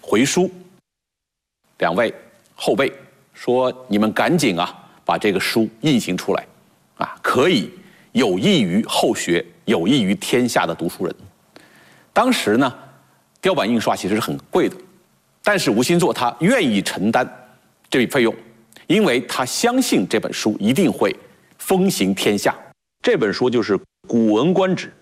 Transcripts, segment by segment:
回书两位后辈说：“你们赶紧啊，把这个书印行出来，啊，可以有益于后学，有益于天下的读书人。”当时呢，雕版印刷其实是很贵的，但是吴新作他愿意承担这笔费用，因为他相信这本书一定会风行天下。这本书就是《古文观止》。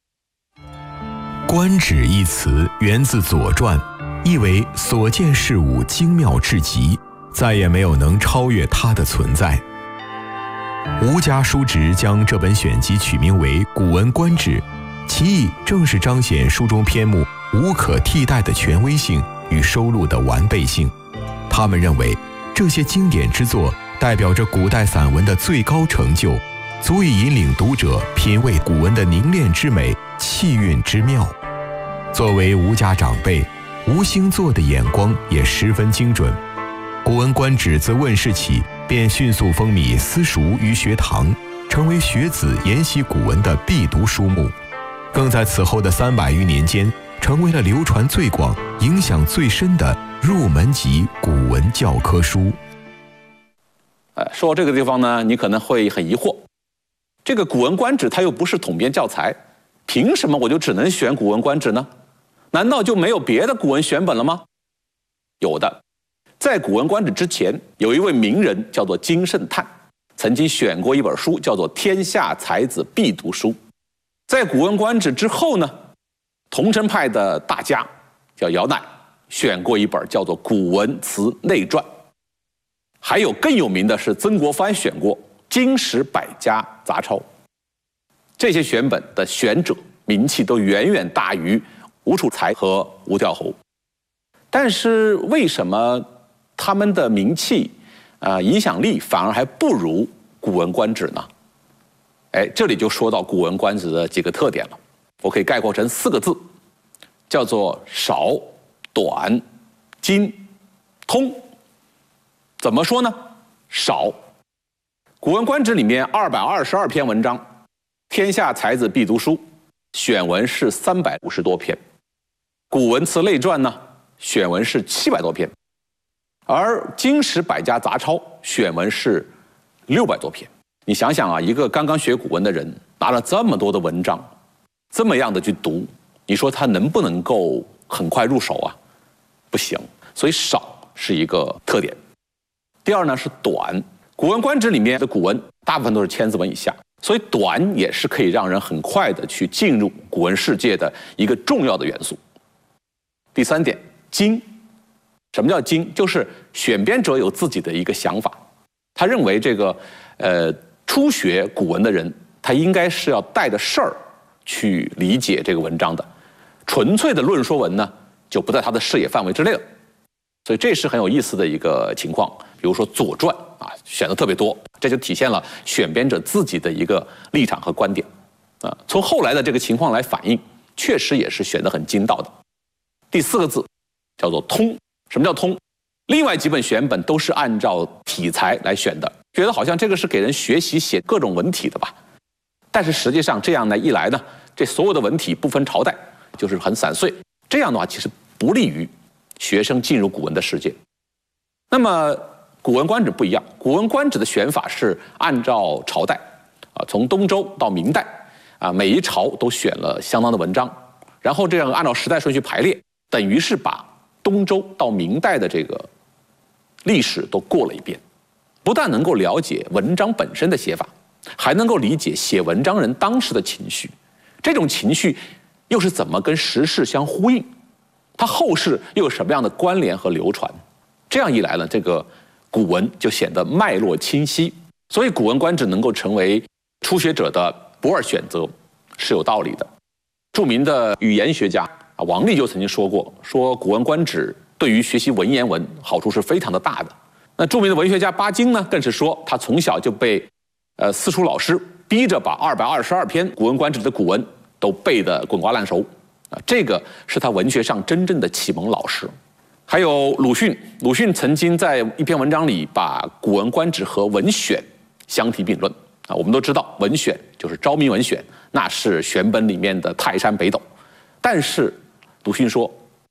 观止一词源自《左传》，意为所见事物精妙至极，再也没有能超越它的存在。吴家叔侄将这本选集取名为《古文观止》，其意正是彰显书中篇目无可替代的权威性与收录的完备性。他们认为，这些经典之作代表着古代散文的最高成就，足以引领读者品味古文的凝练之美、气韵之妙。作为吴家长辈，吴兴作的眼光也十分精准。《古文观止》自问世起，便迅速风靡私塾与学堂，成为学子研习古文的必读书目，更在此后的300余年间，成为了流传最广、影响最深的入门级古文教科书。 说到这个地方呢，你可能会很疑惑，这个《古文观止》它又不是统编教材，凭什么我就只能选《古文观止》呢？难道就没有别的古文选本了吗？有的，在《古文观止》之前，有一位名人叫做金圣叹，曾经选过一本书，叫做《天下才子必读书》。在《古文观止》之后呢，桐城派的大家叫姚鼐，选过一本叫做《古文词内传》。还有更有名的是曾国藩选过《经史百家杂抄》。这些选本的选者名气都远远大于吴楚才和吴调侯，但是为什么他们的名气影响力反而还不如《古文观止》呢？这里就说到《古文观止》的几个特点了，我可以概括成4个字，叫做少、短、精、通。怎么说呢？少，《古文观止》里面222篇文章，天下才子必读书，选文是350多篇。古文词类传呢，选文是700多篇，而经史百家杂抄选文是600多篇。你想想啊，一个刚刚学古文的人拿了这么多的文章，这么样的去读，你说他能不能够很快入手啊？不行，所以少是一个特点。第二呢是短，《古文观止》里面的古文大部分都是1000字文以下，所以短也是可以让人很快的去进入古文世界的一个重要的元素。第3点，精。什么叫精？就是选编者有自己的一个想法，他认为这个初学古文的人，他应该是要带着事儿去理解这个文章的，纯粹的论说文呢，就不在他的视野范围之内了。所以这是很有意思的一个情况。比如说《左传》啊，选的特别多，这就体现了选编者自己的一个立场和观点啊。从后来的这个情况来反映，确实也是选得很精到的。第4个字叫做通。什么叫通？另外几本选本都是按照体裁来选的，觉得好像这个是给人学习写各种文体的吧。但是实际上这样呢一来呢，这所有的文体不分朝代，就是很散碎，这样的话其实不利于学生进入古文的世界。那么《古文观止》不一样，《古文观止》的选法是按照朝代啊，从东周到明代啊，每一朝都选了相当的文章，然后这样按照时代顺序排列，等于是把东周到明代的这个历史都过了一遍，不但能够了解文章本身的写法，还能够理解写文章人当时的情绪，这种情绪又是怎么跟时事相呼应，它后世又有什么样的关联和流传。这样一来呢，这个古文就显得脉络清晰，所以《古文观止》能够成为初学者的不二选择是有道理的。著名的语言学家王立就曾经说过，说《古文观止》对于学习文言文好处是非常的大的。那著名的文学家巴金呢，更是说他从小就被私塾老师逼着把222篇《古文观止》的古文都背得滚瓜烂熟啊，这个是他文学上真正的启蒙老师。还有鲁迅，鲁迅曾经在一篇文章里把《古文观止》和《文选》相提并论啊。我们都知道，《文选》就是《昭明文选》，那是选本里面的泰山北斗。但是鲁迅说，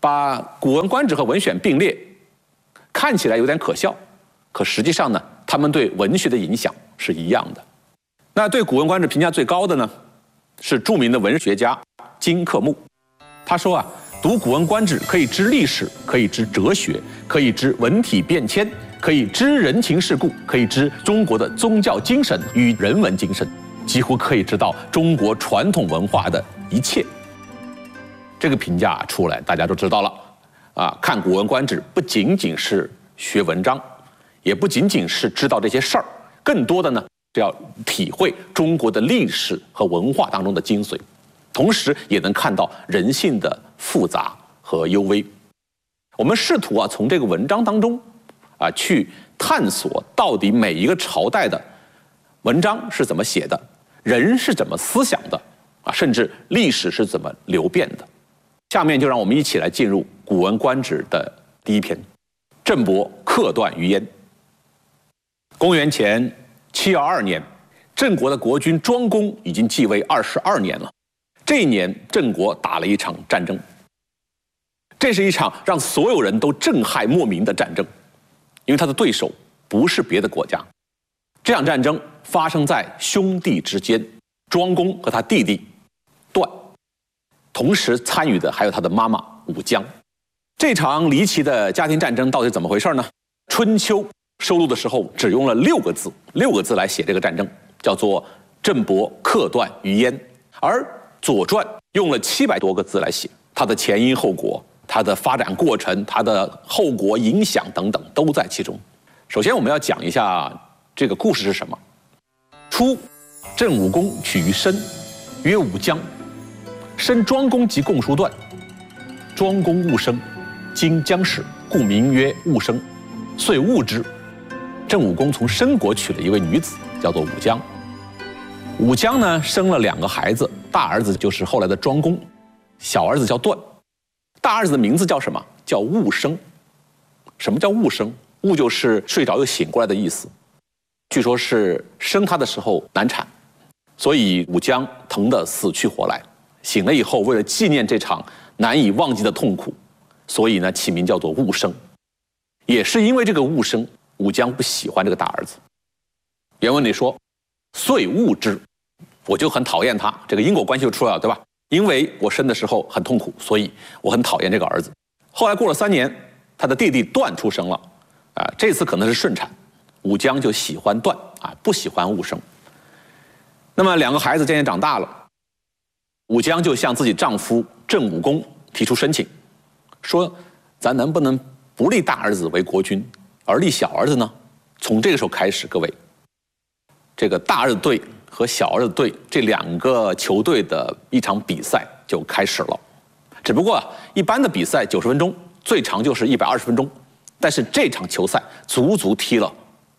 把《古文观止》和《文选》并列，看起来有点可笑，可实际上呢，他们对文学的影响是一样的。那对《古文观止》评价最高的呢，是著名的文学家金克木。他说啊，读《古文观止》可以知历史，可以知哲学，可以知文体变迁，可以知人情世故，可以知中国的宗教精神与人文精神，几乎可以知道中国传统文化的一切。这个评价出来，大家都知道了啊。看《古文观止》不仅仅是学文章，也不仅仅是知道这些事儿，更多的呢是要体会中国的历史和文化当中的精髓，同时也能看到人性的复杂和幽微。我们试图从这个文章当中去探索到底每一个朝代的文章是怎么写的，人是怎么思想的甚至历史是怎么流变的。下面就让我们一起来进入《古文观止》的第一篇：郑伯克段于鄢。公元前712年，郑国的国君庄公已经继位22年了。这一年，郑国打了一场战争，这是一场让所有人都震撼莫名的战争，因为他的对手不是别的国家。这场战争发生在兄弟之间，庄公和他弟弟段，同时参与的还有他的妈妈武姜。这场离奇的家庭战争到底怎么回事呢？春秋收录的时候只用了6个字来写这个战争，叫做郑伯克段于鄢，而左传用了700多个字来写，它的前因后果、它的发展过程、它的后果影响等等都在其中。首先我们要讲一下这个故事是什么。初，郑武公取于申，曰武姜。申庄公及共叔段，庄公戊生，今将始，故名曰戊生，遂戊之。郑武公从申国娶了一位女子，叫做武姜。武姜呢生了2个孩子，大儿子就是后来的庄公，小儿子叫段。大儿子的名字叫什么？叫戊生。什么叫戊生？戊就是睡着又醒过来的意思。据说是生他的时候难产，所以武姜疼得死去活来。醒了以后，为了纪念这场难以忘记的痛苦，所以呢起名叫做戊生。也是因为这个戊生，武姜不喜欢这个大儿子。原文里说，遂戊之，我就很讨厌他，这个因果关系就出来了，对吧？因为我生的时候很痛苦，所以我很讨厌这个儿子。后来过了3年，他的弟弟段出生了，这次可能是顺产，武姜就喜欢段不喜欢戊生。那么2个孩子渐渐长大了，武姜就向自己丈夫郑武公提出申请，说咱能不能不立大儿子为国君，而立小儿子呢？从这个时候开始，各位，这个大儿子队和小儿子队这2个球队的一场比赛就开始了。只不过一般的比赛90分钟，最长就是120分钟，但是这场球赛足足踢了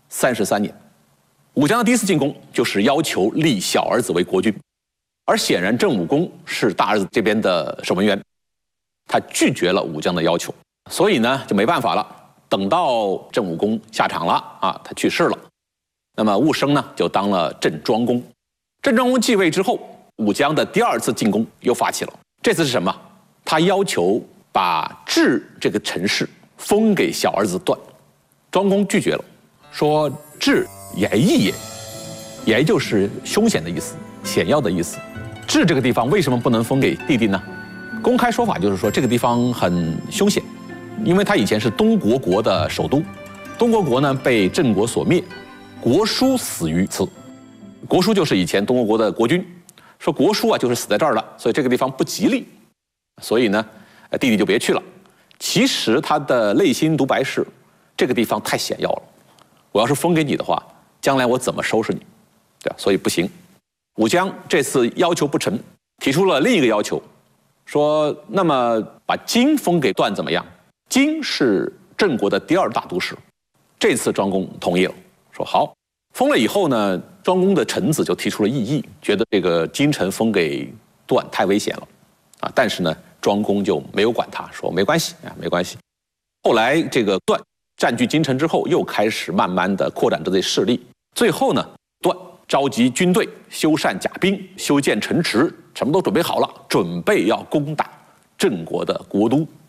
33年。武姜的第一次进攻就是要求立小儿子为国君，而显然郑武公是大儿子这边的守门员，他拒绝了武姜的要求，所以呢就没办法了。等到郑武公下场了他去世了，那么戊生呢就当了郑庄公。郑庄公继位之后，武姜的第2次进攻又发起了。这次是什么？他要求把治这个城市封给小儿子段。庄公拒绝了，说治也义也，也就是凶险的意思，险要的意思。治这个地方为什么不能封给弟弟呢？公开说法就是说这个地方很凶险，因为它以前是东国国的首都，东国国呢被郑国所灭，国叔死于此。国叔就是以前东国国的国君，说国叔就是死在这儿了，所以这个地方不吉利，所以呢弟弟就别去了。其实他的内心独白是，这个地方太险要了，我要是封给你的话，将来我怎么收拾你，对吧？所以不行。武姜这次要求不成，提出了另一个要求，说那么把荆封给段怎么样？荆是郑国的第2大都市。这次庄公同意了，说好。封了以后呢，庄公的臣子就提出了异议，觉得这个京城封给段太危险了但是呢庄公就没有管他，说没关系没关系。后来这个段占据京城之后，又开始慢慢的扩展这些势力，最后呢段召集军队，修缮甲兵，修建城池，什么都准备好了，准备要攻打郑国的国都。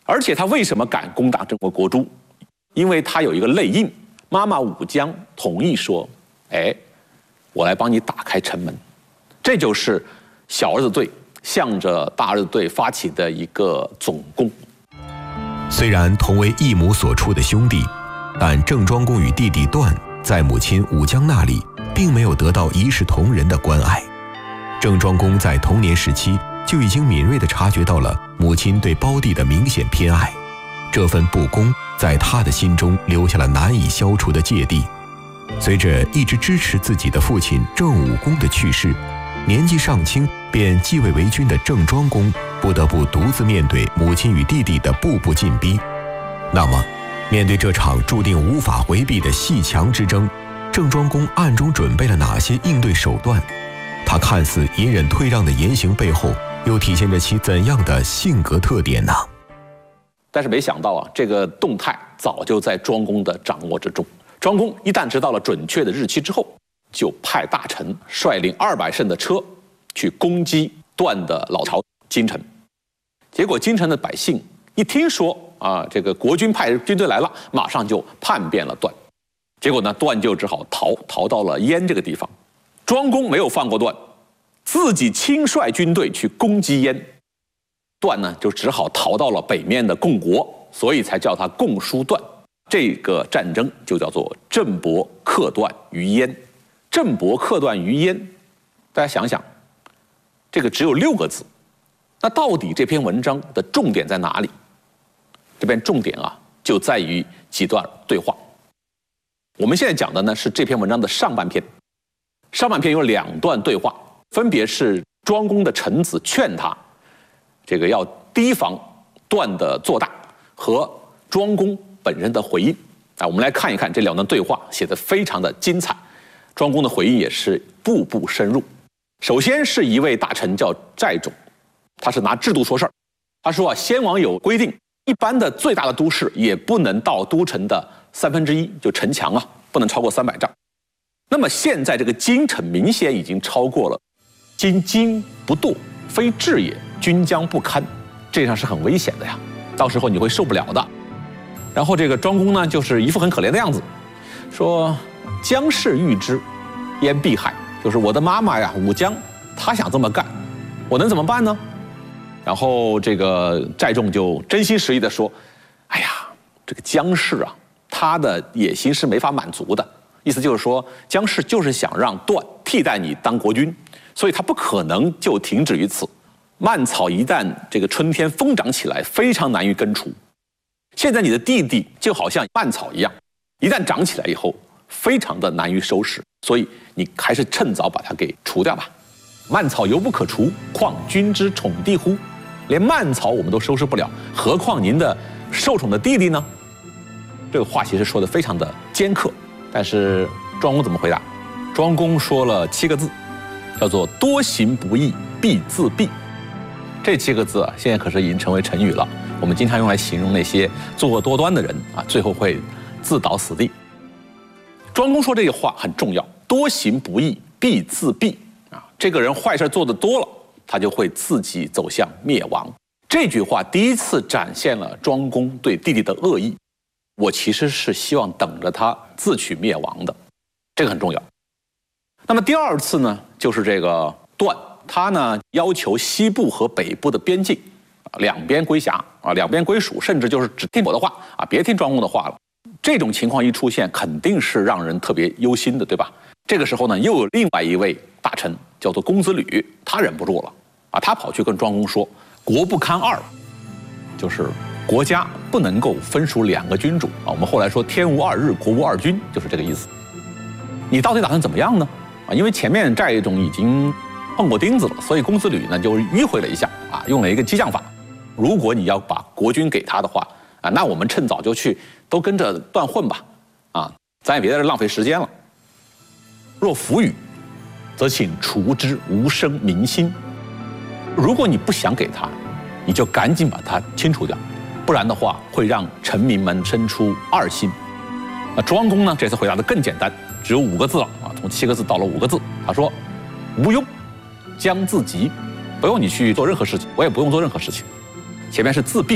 而且他为什么敢攻打郑国国都？因为他有一个内应，妈妈武姜同意说：“哎，我来帮你打开城门。”这就是小儿子队向着大儿子队发起的一个总攻。 虽然同为异母所出的兄弟，但郑庄公与弟弟段在母亲武姜那里并没有得到一视同仁的关爱。郑庄公在童年时期就已经敏锐地察觉到了母亲对胞弟的明显偏爱，这份不公在他的心中留下了难以消除的芥蒂。随着一直支持自己的父亲郑武公的去世，年纪尚轻便继位为君的郑庄公不得不独自面对母亲与弟弟的步步进逼。那么，面对这场注定无法回避的阋墙之争，郑庄公暗中准备了哪些应对手段？他看似隐忍退让的言行背后，又体现着其怎样的性格特点呢？ 但是没想到啊，这个动态早就在庄公的掌握之中。庄公一旦知道了准确的日期之后，就派大臣率领200乘的车去攻击段的老巢京城。结果京城的百姓一听说啊，这个国君派军队来了，马上就叛变了段。结果呢，段就只好逃到了燕这个地方。庄公没有放过段，自己亲率军队去攻击燕。段呢就只好逃到了北面的共国，所以才叫他共叔段。这个战争就叫做郑伯克段于燕。郑伯克段于燕，大家想想，这个只有6个字，那到底这篇文章的重点在哪里？这边重点啊，就在于几段对话。我们现在讲的呢是这篇文章的上半篇，上半篇有2段对话，分别是庄公的臣子劝他，这个要提防段的做大，和庄公本人的回应。啊，我们来看一看这2段对话，写得非常的精彩。庄公的回应也是步步深入。首先是一位大臣叫寨种，他是拿制度说事儿。他说啊，先王有规定，一般的最大的都市也不能到都城的1/3，就城墙啊，不能超过300丈。那么现在这个京城明显已经超过了，今京不堕，非治也，君将不堪，这样是很危险的呀，到时候你会受不了的。然后这个庄公呢，就是一副很可怜的样子，说姜氏欲之，焉必害，就是我的妈妈呀，武姜，她想这么干，我能怎么办呢？然后这个寨众就真心实意地说，哎呀，这个姜氏啊，他的野心是没法满足的，意思就是说，姜氏就是想让段替代你当国君，所以他不可能就停止于此。蔓草一旦这个春天疯长起来，非常难于根除。现在你的弟弟就好像蔓草一样，一旦长起来以后，非常的难于收拾，所以你还是趁早把它给除掉吧。蔓草犹不可除，况君之宠弟乎？连蔓草我们都收拾不了，何况您的受宠的弟弟呢？这个话其实说的非常的尖刻，但是庄公怎么回答？庄公说了7个字，叫做多行不义必自毙。这7个字啊，现在可是已经成为成语了，我们经常用来形容那些作恶多端的人啊，最后会自倒死地。庄公说这个话很重要，多行不义必自毙啊，这个人坏事做得多了，他就会自己走向灭亡。这句话第一次展现了庄公对弟弟的恶意，我其实是希望等着他自取灭亡的，这个很重要。那么第2次呢，就是这个段，他呢要求西部和北部的边境两边归辖啊，两边归属，甚至就是只听我的话啊，别听庄公的话了。这种情况一出现，肯定是让人特别忧心的，对吧？这个时候呢，又有另外一位大臣叫做公子吕，他忍不住了啊，他跑去跟庄公说：“国不堪2，就是国家不能够分属2个君主啊。我们后来说天无2日，国无2君，就是这个意思。你到底打算怎么样呢？啊，因为前面寨众已经碰过钉子了，所以公子吕呢就迂回了一下啊，用了一个激将法。如果你要把国君给他的话啊，那我们趁早就去都跟着段混吧，啊，咱也别在这浪费时间了。若弗与，则请除之，无生民心。如果你不想给他，你就赶紧把他清除掉，不然的话会让臣民们生出2心。那庄公呢，这次回答的更简单，只有5个字了啊，从7个字到了5个字。他说：“无忧，将自极，不用你去做任何事情，我也不用做任何事情。前面是自毙，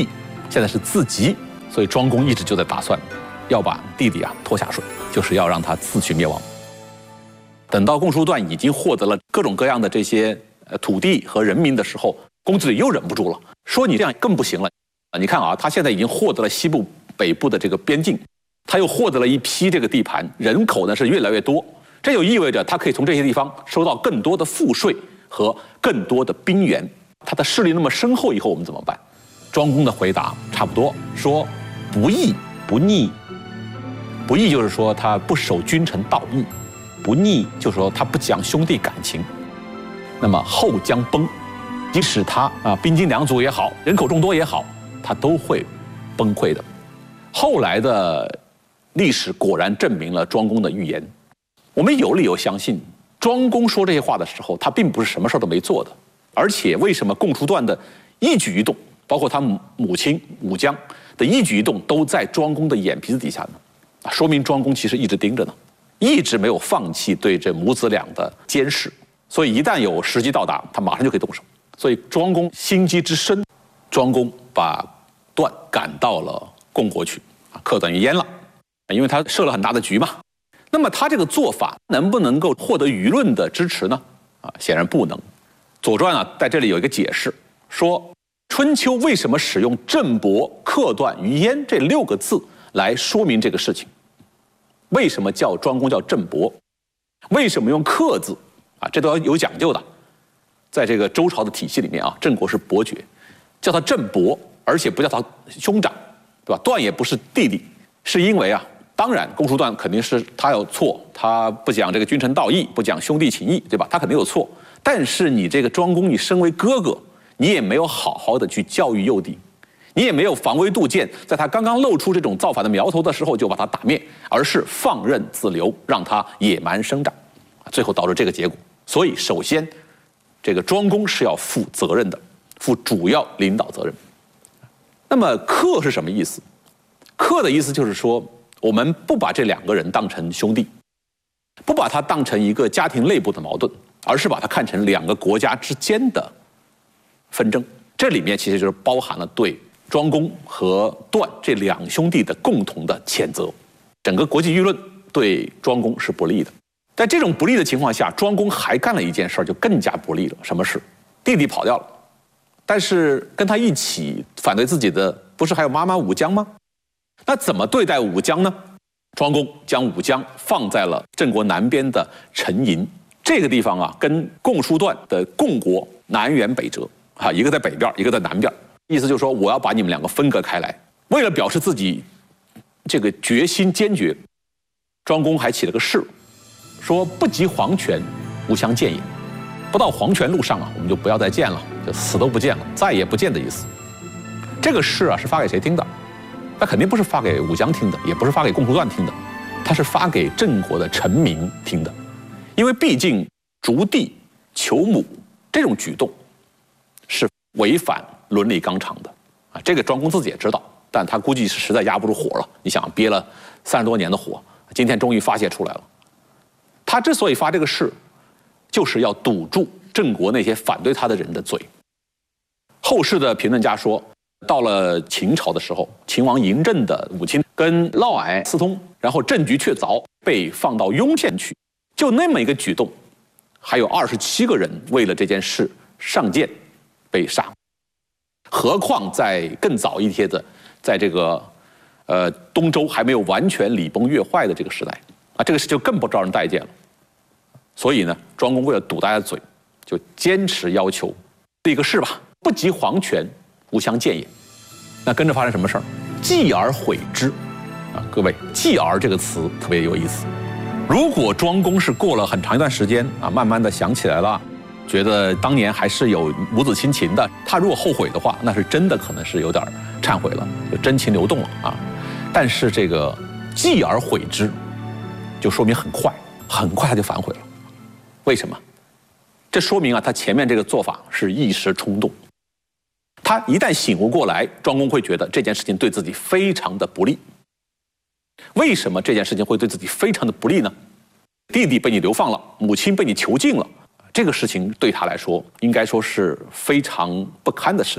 现在是自急，所以庄公一直就在打算要把弟弟拖下水，就是要让他自取灭亡。等到公叔段已经获得了各种各样的这些土地和人民的时候，公子羽又忍不住了，说你这样更不行了啊！你看啊，他现在已经获得了西部、北部的这个边境，他又获得了一批这个地盘，人口呢是越来越多，这就意味着他可以从这些地方收到更多的赋税和更多的兵源。他的势力那么深厚，以后我们怎么办？庄公的回答差不多说：不义不逆。不义就是说他不守君臣道义，不逆就是说他不讲兄弟感情。那么后将崩，即使他兵精粮足也好，人口众多也好，他都会崩溃的。后来的历史果然证明了庄公的预言。我们有理由相信，庄公说这些话的时候，他并不是什么事都没做的。而且为什么共叔段的一举一动，包括他母亲武姜的一举一动，都在庄公的眼皮子底下呢？说明庄公其实一直盯着呢，一直没有放弃对这母子俩的监视。所以一旦有时机到达，他马上就可以动手。所以庄公心机之深，庄公把段赶到了共国去，克段于鄢了，因为他设了很大的局嘛。那么他这个做法能不能够获得舆论的支持呢？显然不能。左传在这里有一个解释，说春秋为什么使用郑伯、克段于鄢这6个字来说明这个事情？为什么叫庄公叫郑伯？为什么用克字？这都要有讲究的。在这个周朝的体系里面郑国是伯爵，叫他郑伯，而且不叫他兄长，对吧？段也不是弟弟，是因为当然公叔段肯定是他有错，他不讲这个君臣道义，不讲兄弟情义，对吧？他肯定有错。但是你这个庄公，你身为哥哥，你也没有好好的去教育幼弟，你也没有防微杜渐，在他刚刚露出这种造反的苗头的时候就把他打灭，而是放任自流，让他野蛮生长，最后导致这个结果。所以首先这个庄公是要负责任的，负主要领导责任。那么克是什么意思？克的意思就是说，我们不把这2个人当成兄弟，不把它当成一个家庭内部的矛盾，而是把它看成2个国家之间的纷争。这里面其实就是包含了对庄公和段这2兄弟的共同的谴责。整个国际舆论对庄公是不利的。在这种不利的情况下，庄公还干了一件事，就更加不利了。什么事？弟弟跑掉了，但是跟他一起反对自己的不是还有妈妈武姜吗？那怎么对待武姜呢？庄公将武姜放在了郑国南边的陈营这个地方跟共叔段的共国南辕北辙一个在北边，一个在南边，意思就是说我要把你们2个分割开来。为了表示自己这个决心坚决，庄公还起了个誓，说不及黄泉，无相见也。不到黄泉路上我们就不要再见了，就死都不见了，再也不见的意思。这个誓是发给谁听的？那肯定不是发给武姜听的，也不是发给共叔段听的，他是发给郑国的臣民听的。因为毕竟逐弟求母这种举动是违反伦理纲常的这个庄公自己也知道，但他估计是实在压不住火了。你想憋了30多年的火，今天终于发泄出来了。他之所以发这个誓，就是要堵住郑国那些反对他的人的嘴。后世的评论家说，到了秦朝的时候，秦王嬴政的母亲跟嫪毐私通，然后郑局确凿，被放到雍县去。就那么一个举动，还有27个人为了这件事上谏被杀。何况在更早一些的，在这个东周还没有完全礼崩乐坏的这个时代这个事就更不招人待见了。所以呢，庄公为了堵大家的嘴，就坚持要求立个誓吧，不及黄泉，无相见也。那跟着发生什么事儿？继而悔之各位，继而这个词特别有意思。如果庄公是过了很长一段时间慢慢的想起来了，觉得当年还是有母子亲情的，他如果后悔的话，那是真的可能是有点忏悔了，就真情流动了但是这个继而悔之，就说明很快他就反悔了。为什么？这说明他前面这个做法是一时冲动。他一旦醒悟过来，庄公会觉得这件事情对自己非常的不利。为什么这件事情会对自己非常的不利呢？弟弟被你流放了，母亲被你囚禁了，这个事情对他来说应该说是非常不堪的事情。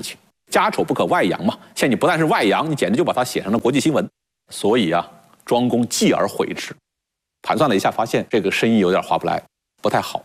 家丑不可外扬嘛。现在你不但是外扬，你简直就把它写成了国际新闻。所以啊，庄公继而悔之，盘算了一下，发现这个生意有点划不来，不太好。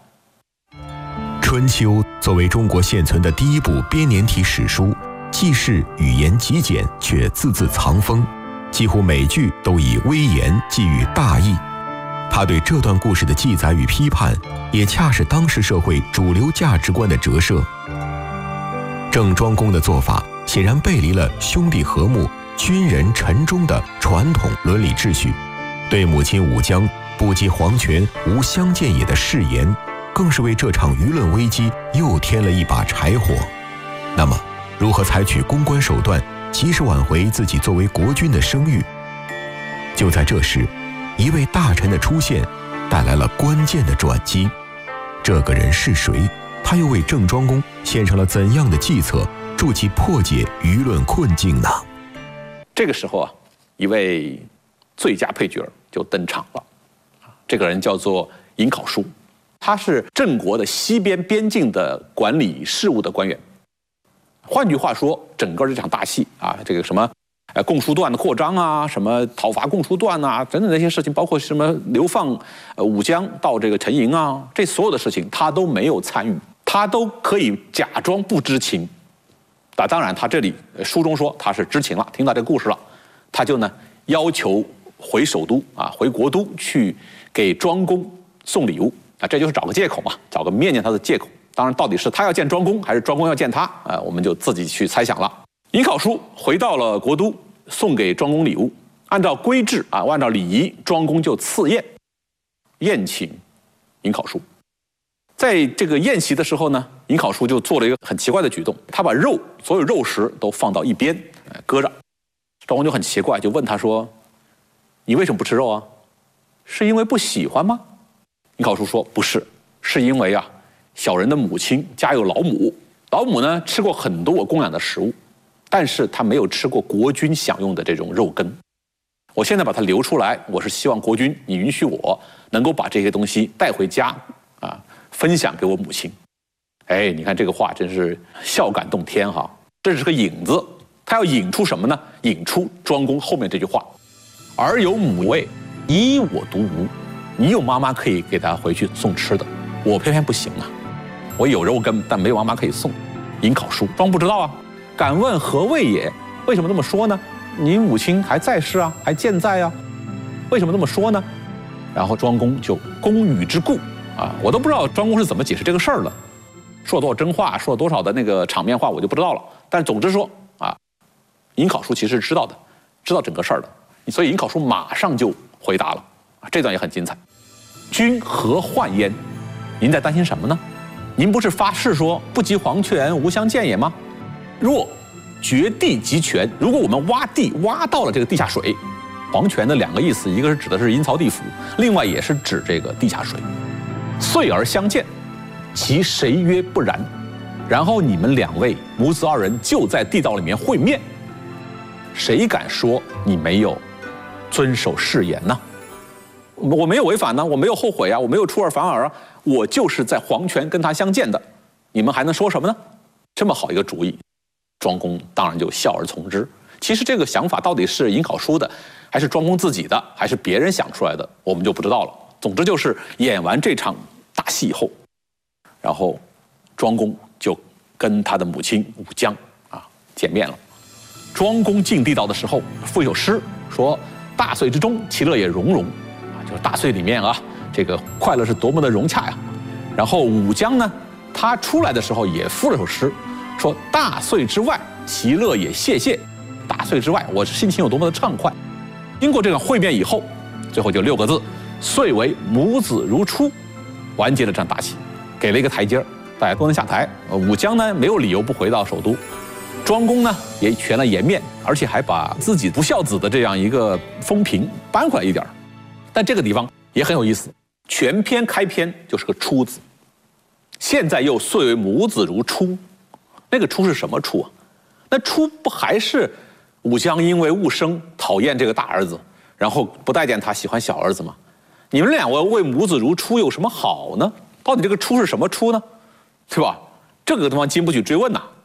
《春秋》作为中国现存的第一部编年体史书，记事语言极简，却字字藏锋，几乎每句都以微言寄予大义。他对这段故事的记载与批判，也恰是当时社会主流价值观的折射。郑庄公的做法显然背离了兄弟和睦、君人臣忠的传统伦理秩序，对母亲武姜不及黄泉无相见也的誓言，更是为这场舆论危机又添了一把柴火。那么，如何采取公关手段，及时挽回自己作为国君的声誉？就在这时，一位大臣的出现，带来了关键的转机。这个人是谁？他又为郑庄公献上了怎样的计策，助其破解舆论困境呢？ 这个时候啊，一位最佳配角就登场了。这个人叫做颍考叔，他是郑国的西边边境的管理事务的官员。换句话说，整个这场大戏啊，这个什么贡书段的扩张啊，什么讨伐贡书段啊，等等这些事情，包括什么流放武姜到这个陈营啊，这所有的事情他都没有参与，他都可以假装不知情。当然，他这里书中说他是知情了，听到这个故事了，他就呢要求回首都啊，回国都去给庄公送礼物啊，这就是找个借口嘛，找个面见他的借口。当然，到底是他要见庄公，还是庄公要见他啊？我们就自己去猜想了。颍考叔回到了国都，送给庄公礼物。按照规制啊，按照礼仪，庄公就赐宴，宴请颍考叔。在这个宴席的时候呢，颍考叔就做了一个很奇怪的举动，他把所有肉食都放到一边，搁着。庄公就很奇怪，就问他说：“你为什么不吃肉啊？是因为不喜欢吗？”颍考叔说：“不是，是因为啊。”小人的母亲家有老母，老母呢吃过很多我供养的食物，但是她没有吃过国君享用的这种肉羹。我现在把它留出来，我是希望国君你允许我能够把这些东西带回家啊，分享给我母亲。哎，你看这个话真是孝感动天哈！这是个引子，他要引出什么呢？引出庄公后面这句话：“儿有母味，宜我独无。”你有妈妈可以给他回去送吃的，我偏偏不行啊！我有肉羹，但没有妈妈可以送。颍考叔庄不知道啊，敢问何谓也？为什么这么说呢？你母亲还在世啊，还健在啊，为什么这么说呢？然后庄公就公语之故啊，我都不知道庄公是怎么解释这个事儿了，说了多少真话，说了多少的那个场面话，我就不知道了。但总之说啊，颍考叔其实知道的，知道整个事儿的，所以颍考叔马上就回答了啊，这段也很精彩。君何患焉？您在担心什么呢？您不是发誓说不及黄泉无相见也吗？若掘地及泉，如果我们挖地挖到了这个地下水，黄泉的两个意思，一个是指的是阴曹地府，另外也是指这个地下水。遂而相见，其谁曰不然？然后你们两位母子二人就在地道里面会面，谁敢说你没有遵守誓言呢？我没有违反呢，我没有后悔啊，我没有出尔反尔啊，我就是在黄泉跟他相见的，你们还能说什么呢？这么好一个主意，庄公当然就笑而从之。其实这个想法到底是颍考叔的，还是庄公自己的，还是别人想出来的，我们就不知道了。总之就是演完这场大戏以后，然后庄公就跟他的母亲武姜啊见面了。庄公进地道的时候，赋一首诗说：“大岁之中，其乐也融融。”就是大岁里面啊，这个快乐是多么的融洽呀。然后武姜呢，他出来的时候也赋了首诗，说：“大岁之外，其乐也谢谢。”大岁之外，我心情有多么的畅快。经过这个会面以后，最后就6个字：“遂为母子如初”，完结了这场大戏，给了一个台阶，大家都能下台。武姜呢，没有理由不回到首都。庄公呢，也全了颜面，而且还把自己不孝子的这样一个风评扳回来一点。但这个地方也很有意思，全篇开篇就是个初字，现在又遂为母子如初，那个初是什么初啊？那初不还是武姜因为寤生讨厌这个大儿子，然后不待见他，喜欢小儿子吗？你们两位为母子如初有什么好呢？到底这个初是什么初呢？对吧？这个地方经不起追问呐。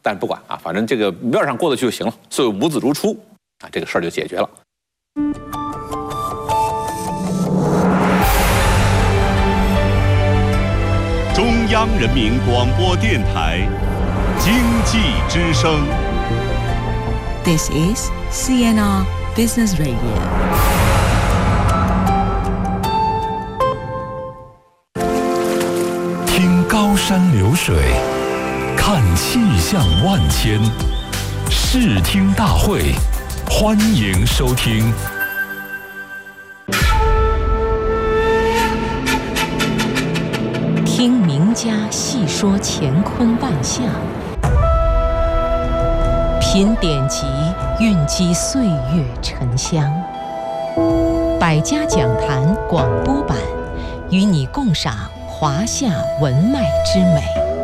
但不管啊，反正这个面上过得去就行了，所以五子如初啊，这个事儿就解决了。 中央人民广播电台经济之声。 This is CNR Business Radio. 听高山流水，看气象万千，视听大会，欢迎收听。 听名家细说乾坤万象，品典籍蕴积岁月沉香。百家讲坛广播版，与你共赏华夏文脉之美。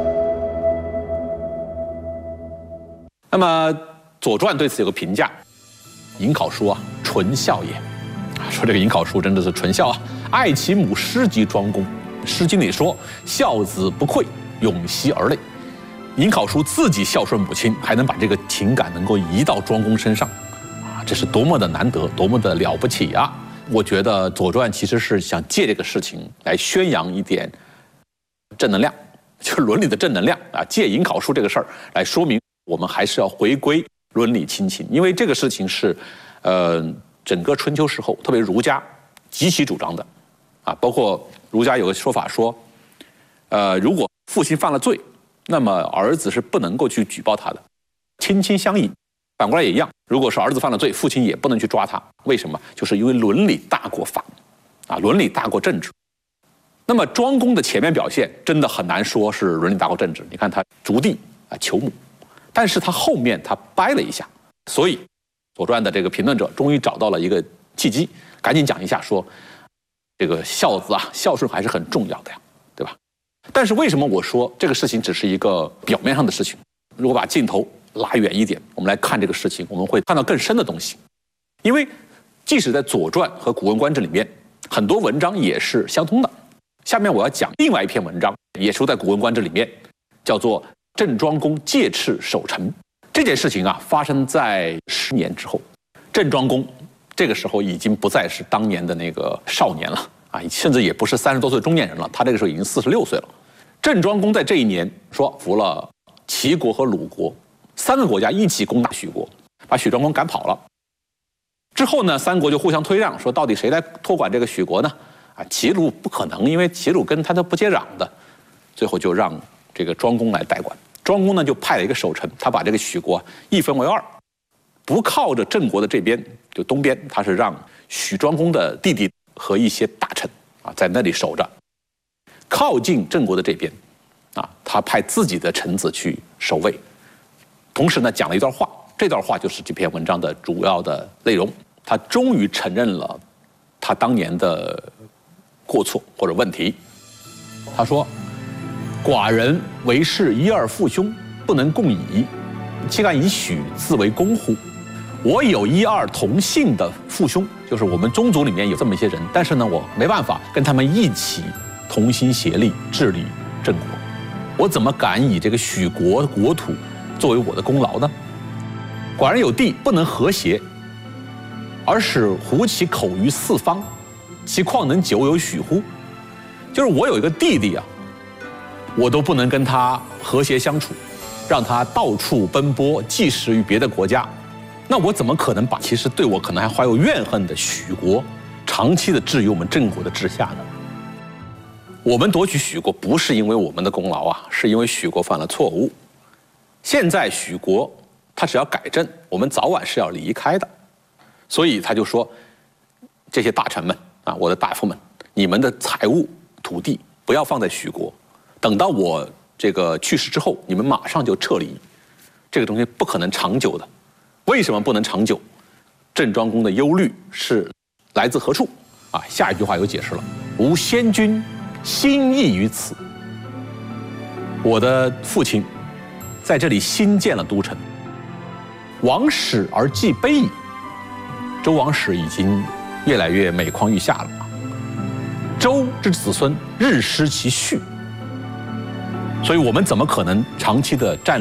那么《左传》对此有个评价：颍考叔啊，纯孝也。说这个颍考叔真的是纯孝啊，爱其母师及庄公。《诗经》里说：“孝子不愧，永息而泪。”颍考叔自己孝顺母亲，还能把这个情感能够移到庄公身上，啊，这是多么的难得，多么的了不起啊！我觉得《左传》其实是想借这个事情来宣扬一点正能量，就是伦理的正能量啊！借颍考叔这个事儿来说明，我们还是要回归伦理亲情，因为这个事情是，整个春秋时候，特别儒家极其主张的，啊，包括儒家有个说法说，如果父亲犯了罪，那么儿子是不能够去举报他的，亲亲相依。反过来也一样，如果是儿子犯了罪，父亲也不能去抓他。为什么？就是因为伦理大过法，啊，伦理大过政治。那么庄公的前面表现真的很难说是伦理大过政治。你看他逐地啊求母，但是他后面他掰了一下，所以《左传》的这个评论者终于找到了一个契机，赶紧讲一下说，这个孝子啊，孝顺还是很重要的呀，对吧？但是为什么我说这个事情只是一个表面上的事情？如果把镜头拉远一点，我们来看这个事情，我们会看到更深的东西。因为即使在《左传》和《古文观止》里面，很多文章也是相通的。下面我要讲另外一篇文章，也收在《古文观止》里面，叫做《郑庄公戒赤守城》。这件事情啊，发生在10年之后。郑庄公这个时候已经不再是当年的那个少年了啊，甚至也不是30多岁中年人了，他这个时候已经46岁了。郑庄公在这一年说服了齐国和鲁国3个国家一起攻打许国，把许庄公赶跑了。之后呢，3国就互相推让，说到底谁来托管这个许国呢？啊，齐鲁不可能，因为齐鲁跟他都不接壤的，最后就让这个庄公来代管。庄公呢就派了一个守臣，他把这个许国一分为2，不靠着郑国的这边，就东边，他是让许庄公的弟弟和一些大臣啊在那里守着；靠近郑国的这边，啊，他派自己的臣子去守卫。同时呢，讲了一段话，这段话就是这篇文章的主要的内容。他终于承认了他当年的过错或者问题。他说：“寡人为是一二父兄，不能共矣，岂敢以许自为公乎？我有1、2同姓的父兄，就是我们宗族里面有这么一些人，但是呢，我没办法跟他们一起同心协力治理郑国，我怎么敢以这个许国国土作为我的功劳呢？寡人有地，不能和谐，而使胡其口于四方，其况能久有许乎？就是我有一个弟弟啊，我都不能跟他和谐相处，让他到处奔波，寄食于别的国家，那我怎么可能把其实对我可能还怀有怨恨的许国长期的置于我们郑国的治下呢？我们夺取许国不是因为我们的功劳啊，是因为许国犯了错误。现在许国他只要改正，我们早晚是要离开的。所以他就说，这些大臣们啊，我的大夫们，你们的财物土地不要放在许国，等到我这个去世之后，你们马上就撤离。这个东西不可能长久的。为什么不能长久？郑庄公的忧虑是来自何处啊？下一句话有解释了：吾先君心意于此。我的父亲在这里新建了都城，王室而继卑矣。周王室已经越来越每况愈下了。周之子孙日失其序，所以我们怎么可能长期的占领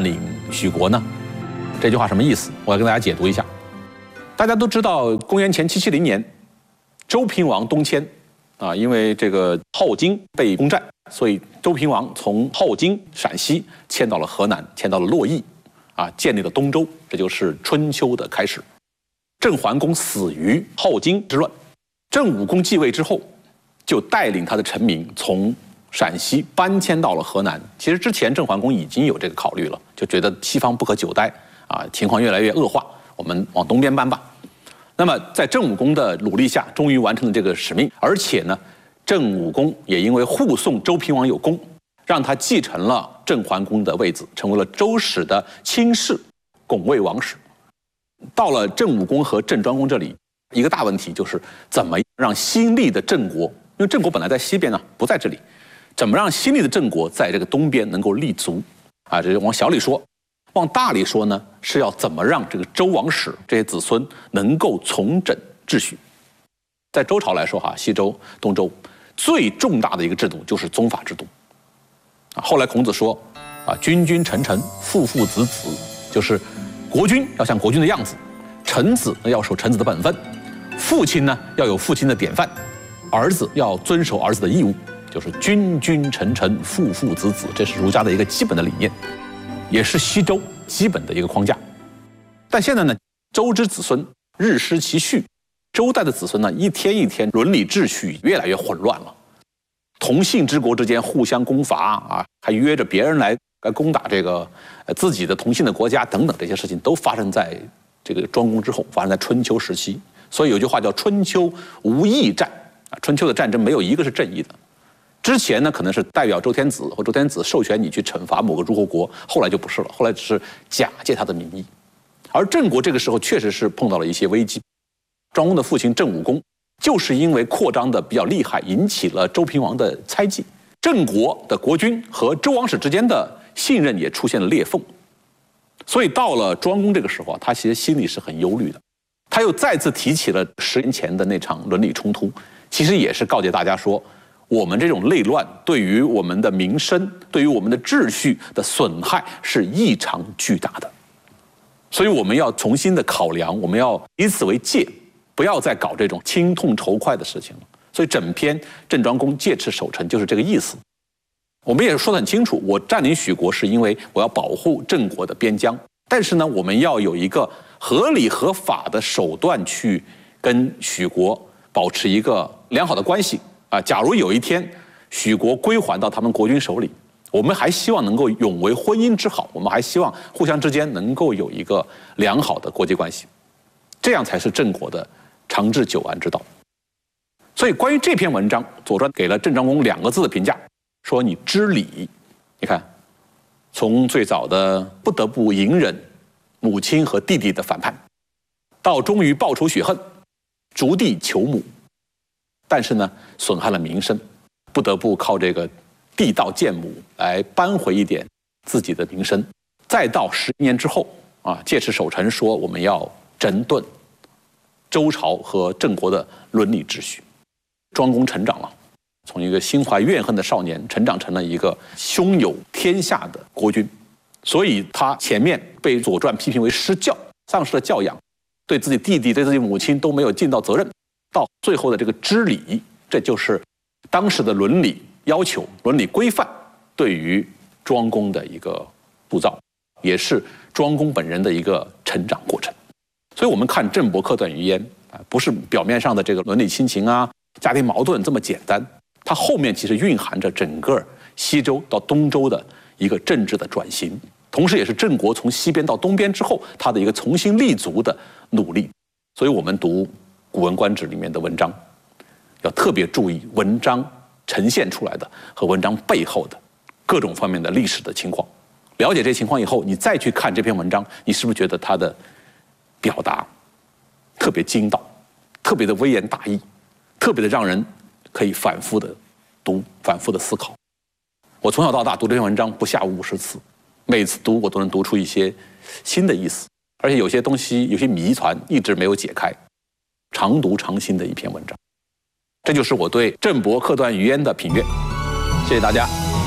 许国呢？这句话什么意思？我要跟大家解读一下。大家都知道，公元前770年，周平王东迁，因为这个镐京被攻占，所以周平王从镐京陕西迁到了河南，迁到了洛邑，建立了东周，这就是春秋的开始。郑桓公死于镐京之乱，郑武公继位之后，就带领他的臣民从陕西搬迁到了河南。其实之前郑桓公已经有这个考虑了，就觉得西方不可久待，情况越来越恶化，我们往东边搬吧。那么在郑武公的努力下，终于完成了这个使命。而且呢，郑武公也因为护送周平王有功，让他继承了郑桓公的位子，成为了周史的卿士，拱卫王室。到了郑武公和郑庄公这里，一个大问题就是怎么让新立的郑国，因为郑国本来在西边不在这里，怎么让新立的郑国在这个东边能够立足？这是往小里说。往大里说呢，是要怎么让这个周王室这些子孙能够重整秩序。在周朝来说西周、东周最重大的一个制度就是宗法制度。后来孔子说君君臣臣，父父子子，就是国君要像国君的样子，臣子要守臣子的本分，父亲呢要有父亲的典范，儿子要遵守儿子的义务，就是君君臣臣，父父子子，这是儒家的一个基本的理念，也是西周基本的一个框架。但现在呢，周之子孙日失其序，周代的子孙呢，一天一天伦理秩序越来越混乱了，同姓之国之间互相攻伐还约着别人来攻打这个自己的同姓的国家等等，这些事情都发生在这个庄公之后，发生在春秋时期。所以有句话叫春秋无义战，春秋的战争没有一个是正义的。之前呢，可能是代表周天子，或周天子授权你去惩罚某个诸侯国，后来就不是了，后来只是假借他的名义。而郑国这个时候确实是碰到了一些危机。庄公的父亲郑武公就是因为扩张的比较厉害，引起了周平王的猜忌，郑国的国君和周王室之间的信任也出现了裂缝。所以到了庄公这个时候他其实心里是很忧虑的。他又再次提起了10年前的那场伦理冲突，其实也是告诫大家说，我们这种内乱对于我们的民生，对于我们的秩序的损害是异常巨大的。所以我们要重新的考量，我们要以此为戒，不要再搞这种亲痛仇快的事情了。所以整篇郑庄公戒斥守臣就是这个意思。我们也说得很清楚，我占领许国是因为我要保护郑国的边疆，但是呢，我们要有一个合理合法的手段去跟许国保持一个良好的关系假如有一天许国归还到他们国君手里，我们还希望能够永为婚姻之好，我们还希望互相之间能够有一个良好的国际关系，这样才是郑国的长治久安之道。所以关于这篇文章，左传给了郑庄公2个字的评价，说你知礼。你看，从最早的不得不隐忍母亲和弟弟的反叛，到终于报仇雪恨，逐地求母，但是呢，损害了民生，不得不靠这个地道见母来扳回一点自己的名声。再到10年之后戒斥守臣说我们要整顿周朝和郑国的伦理秩序。庄公成长了，从一个心怀怨恨的少年成长成了一个胸有天下的国君。所以他前面被左传批评为失教，丧失了教养，对自己弟弟对自己母亲都没有尽到责任，到最后的这个知礼，这就是当时的伦理要求、伦理规范对于庄公的一个塑造，也是庄公本人的一个成长过程。所以我们看郑伯克段于鄢不是表面上的这个伦理亲情家庭矛盾这么简单，它后面其实蕴含着整个西周到东周的一个政治的转型，同时也是郑国从西边到东边之后它的一个重新立足的努力。所以我们读《古文观止》里面的文章，要特别注意文章呈现出来的和文章背后的各种方面的历史的情况。了解这些情况以后，你再去看这篇文章，你是不是觉得它的表达特别精到，特别的微言大义，特别的让人可以反复的读，反复的思考。我从小到大读这篇文章不下50次，每次读我都能读出一些新的意思，而且有些东西有些谜团一直没有解开，常读常新的一篇文章。这就是我对郑伯克段于鄢的评阅，谢谢大家。